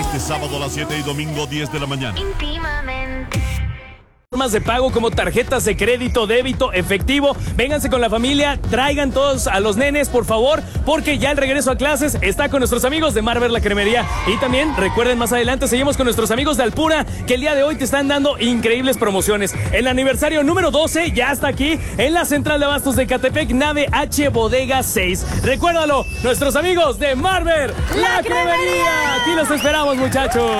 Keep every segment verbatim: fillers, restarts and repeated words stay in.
Este sábado a las siete y domingo diez de la mañana. Íntimamente. Formas de pago como tarjetas de crédito, débito, efectivo. Vénganse con la familia, traigan todos a los nenes, por favor, porque ya el regreso a clases está con nuestros amigos de Marvel La Cremería. Y también recuerden, más adelante seguimos con nuestros amigos de Alpura, que el día de hoy te están dando increíbles promociones. El aniversario número doce ya está aquí en la Central de Abastos de Ecatepec, nave H Bodega seis. Recuérdalo, nuestros amigos de Marvel La Cremería. Aquí los esperamos, muchachos.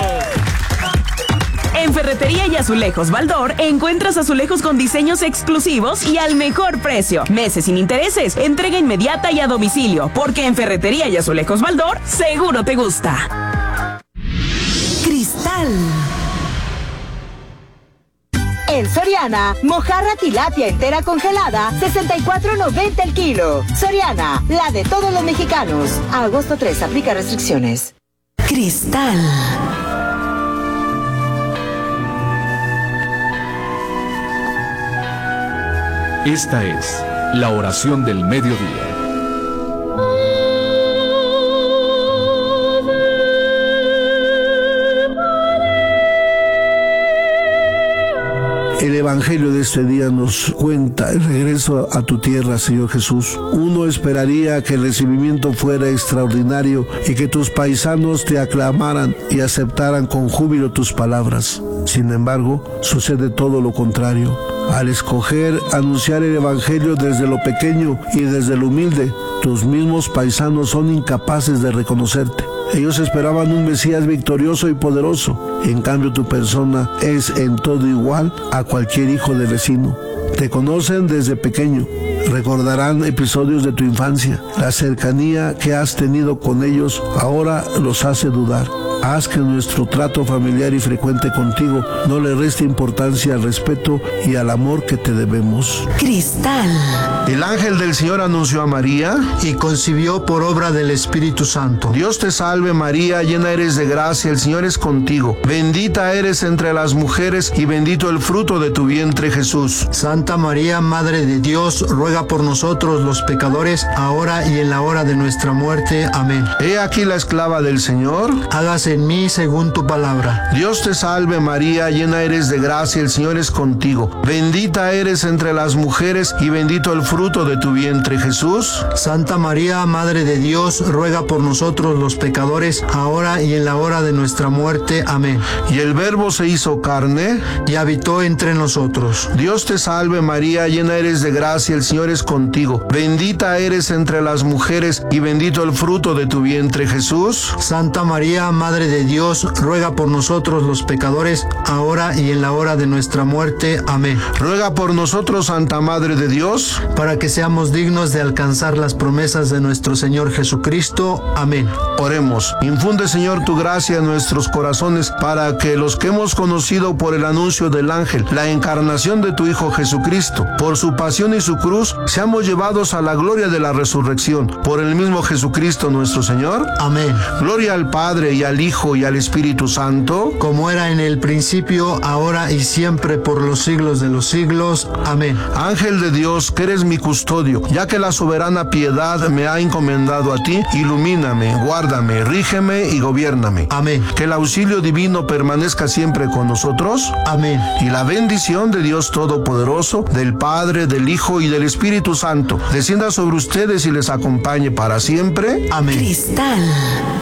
En Ferretería y Azulejos Baldor encuentras azulejos con diseños exclusivos y al mejor precio. Meses sin intereses, entrega inmediata y a domicilio, porque en Ferretería y Azulejos Baldor seguro te gusta. Cristal. En Soriana, mojarra tilapia entera congelada, sesenta y cuatro noventa el kilo. Soriana, la de todos los mexicanos. A agosto tres, aplica restricciones. Cristal. Esta es la oración del mediodía. El Evangelio de este día nos cuenta el regreso a tu tierra, Señor Jesús. Uno esperaría que el recibimiento fuera extraordinario y que tus paisanos te aclamaran y aceptaran con júbilo tus palabras. Sin embargo, sucede todo lo contrario. Al escoger anunciar el Evangelio desde lo pequeño y desde lo humilde, tus mismos paisanos son incapaces de reconocerte. Ellos esperaban un Mesías victorioso y poderoso. En cambio, tu persona es en todo igual a cualquier hijo de vecino. Te conocen desde pequeño. Recordarán episodios de tu infancia. La cercanía que has tenido con ellos ahora los hace dudar. Haz que nuestro trato familiar y frecuente contigo no le reste importancia al respeto y al amor que te debemos. Cristal. El ángel del Señor anunció a María y concibió por obra del Espíritu Santo. Dios te salve María, llena eres de gracia, el Señor es contigo. Bendita eres entre las mujeres y bendito el fruto de tu vientre Jesús. Santa María, Madre de Dios, ruega por nosotros los pecadores, ahora y en la hora de nuestra muerte. Amén. He aquí la esclava del Señor. Hágase en mí según tu palabra. Dios te salve María, llena eres de gracia, el Señor es contigo. Bendita eres entre las mujeres y bendito el fruto de tu vientre Jesús. Santa María, Madre de Dios, ruega por nosotros los pecadores, ahora y en la hora de nuestra muerte. Amén. Y el Verbo se hizo carne y habitó entre nosotros. Dios te salve María, llena eres de gracia, el Señor es contigo. Bendita eres entre las mujeres y bendito el fruto de tu vientre Jesús. Santa María, Madre de Dios, ruega por nosotros los pecadores, ahora y en la hora de nuestra muerte. Amén. Ruega por nosotros, Santa Madre de Dios, para que seamos dignos de alcanzar las promesas de nuestro Señor Jesucristo. Amén. Oremos. Infunde, Señor, tu gracia en nuestros corazones para que los que hemos conocido por el anuncio del ángel, la encarnación de tu Hijo Jesucristo, por su pasión y su cruz, seamos llevados a la gloria de la resurrección. Por el mismo Jesucristo nuestro Señor. Amén. Gloria al Padre y al Hijo y al Espíritu Santo, como era en el principio, ahora y siempre, por los siglos de los siglos. Amén. Ángel de Dios, que eres mi custodio, ya que la soberana piedad me ha encomendado a ti, ilumíname, guárdame, rígeme y gobiérname. Amén. Que el auxilio divino permanezca siempre con nosotros. Amén. Y la bendición de Dios Todopoderoso, del Padre, del Hijo y del Espíritu Santo, descienda sobre ustedes y les acompañe para siempre. Amén. Cristal.